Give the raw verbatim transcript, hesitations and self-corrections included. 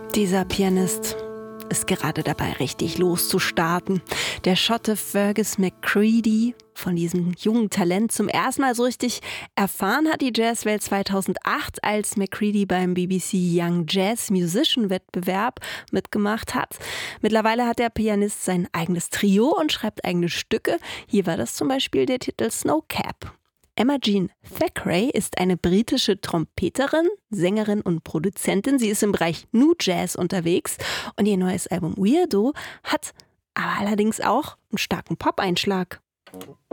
Dieser Pianist ist gerade dabei, richtig loszustarten. Der Schotte Fergus McCready, von diesem jungen Talent zum ersten Mal so richtig erfahren hat die Jazzwelt zweitausendacht, als McCready beim B B C Young Jazz Musician Wettbewerb mitgemacht hat. Mittlerweile hat der Pianist sein eigenes Trio und schreibt eigene Stücke. Hier war das zum Beispiel der Titel Snowcap. Emma Jean Thackeray ist eine britische Trompeterin, Sängerin und Produzentin. Sie ist im Bereich New Jazz unterwegs und ihr neues Album Weirdo hat aber allerdings auch einen starken Pop-Einschlag.